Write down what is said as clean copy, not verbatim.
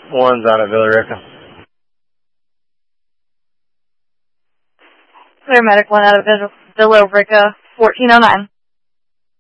One's out of Villa Rica. Clear medic 1 out of Villa Rica, 1409.